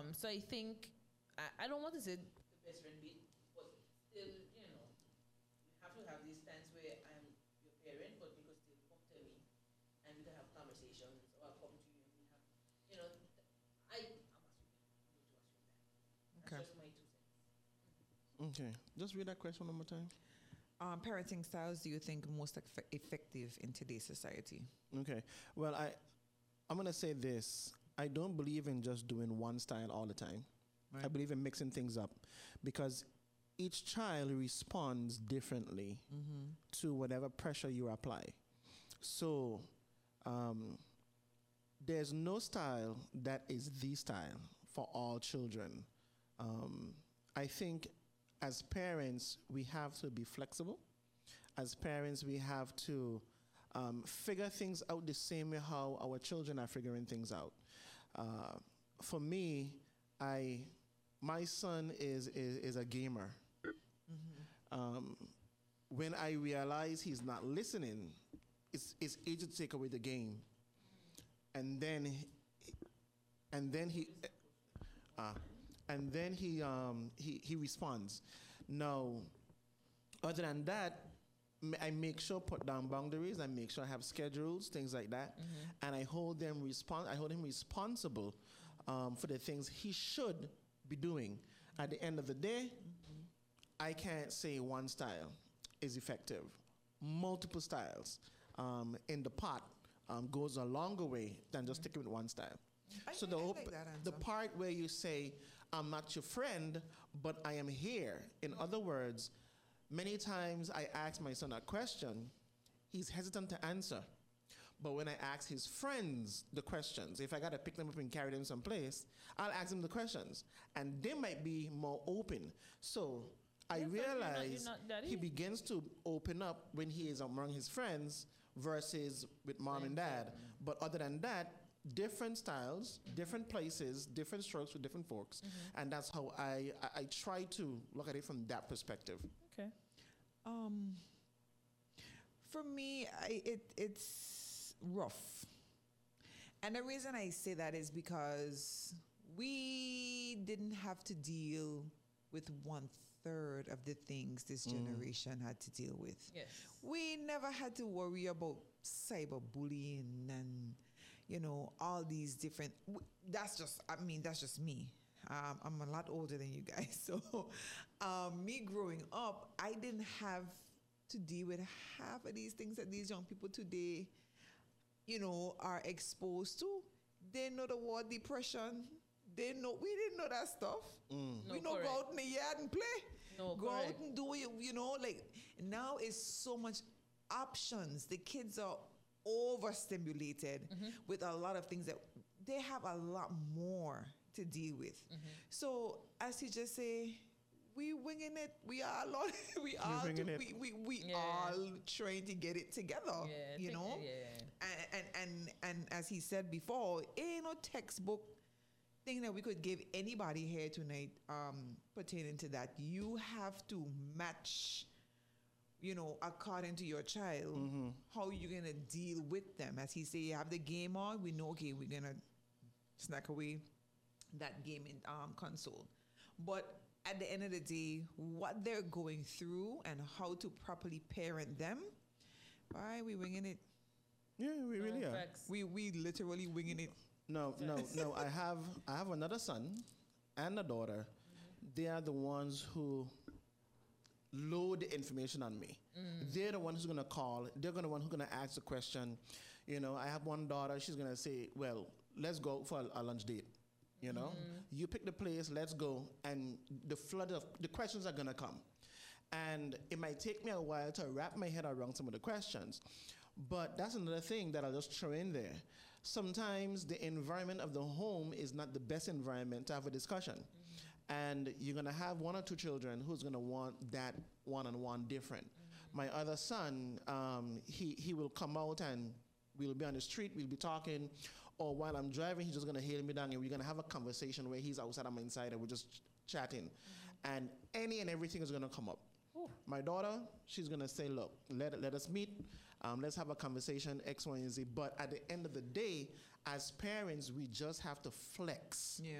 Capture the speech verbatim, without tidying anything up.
Um, so I think I, I don't want to say the best friend beat, but still, you know, we have to have this times where I'm your parent, but you could still come to me and we can have conversations, or I'll come to you and we have, you know, I, I'm assuming, I'm going to assume that. That's Okay. just my two cents. Okay. Just read that question one more time. Um, parenting styles do you think most eff- effective in today's society? Okay. Well, I, I'm going to say this. I don't believe in just doing one style all the time. Right. I believe in mixing things up because each child responds differently Mm-hmm. to whatever pressure you apply. So um, there's no style that is the style for all children. Um, I think as parents, we have to be flexible. As parents, we have to um, figure things out the same way how our children are figuring things out. Uh, for me, I, my son is, is, is a gamer. Mm-hmm. Um, when I realize he's not listening, it's, it's easy to take away the game. And then, he- and then he, uh, and then he, um, he, he responds. Now, other than that, m- I make sure put down boundaries. I make sure I have schedules, things like that, and I hold them respon- I hold him responsible um, for the things he should be doing. At the end of the day, I can't say one style is effective. Multiple styles um, in the pot um, goes a longer way than just sticking with one style. I- So I the like op- that answer. the part where you say, "I'm not your friend, but I am here." In other words, many times I ask my son a question, he's hesitant to answer. But when I ask his friends the questions, if I got to pick them up and carry them someplace, I'll ask them the questions. And they might be more open. So I Yeah, so you're not- realize you're not daddy? he begins to open up when he is among his friends versus with mom and dad. But other than that, different styles, different places, different strokes with different folks. And that's how I, I, I try to look at it from that perspective. Okay. Um, for me, I, it it's rough, and the reason I say that is because we didn't have to deal with one third of the things this generation had to deal with. Yes. We never had to worry about cyberbullying and, you know, all these different. w- That's just, I mean, that's just me. Um, I'm a lot older than you guys. So, um, me growing up, I didn't have to deal with half of these things that these young people today, you know, are exposed to. They know the word depression. They know, we didn't know that stuff. No, we know correct. go out in the yard and play. No, go correct. out and do it, you know, like now it's so much options. The kids are overstimulated Mm-hmm. with a lot of things that they have a lot more to deal with. Mm-hmm. So as you just say, we winging it. We are all we all winging do- it. we we, we Yeah. all trying to get it together. Yeah, I you think- know. yeah. And, and and and as he said before, ain't no textbook thing that we could give anybody here tonight um, pertaining to that. You have to match, you know, according to your child, Mm-hmm. how you're gonna deal with them. As he say, you have the game on. We know, okay, we're gonna snack away that gaming um, console, but at the end of the day, what they're going through and how to properly parent them, why we winging it? Yeah, we really No, are. facts. We we literally winging it. No, no, no. I have I have another son and a daughter. They are the ones who load the information on me. They're the ones who's gonna call. They're gonna one who's gonna ask the question. You know, I have one daughter. She's gonna say, "Well, let's go for a, a lunch date." You know, you pick the place. Let's go, and the flood of the questions are gonna come, and it might take me a while to wrap my head around some of the questions. But that's another thing that I'll just throw in there. Sometimes the environment of the home is not the best environment to have a discussion. And you're going to have one or two children who's going to want that one-on-one different. My other son, um, he, he will come out and we'll be on the street, we'll be talking, or while I'm driving, he's just going to hail me down and we're going to have a conversation where he's outside, I'm inside, and we're just ch- chatting. And any and everything is going to come up. My daughter, she's gonna say, look, let, let us meet, um, let's have a conversation, X, Y, and Z. But at the end of the day, as parents, we just have to flex Yeah.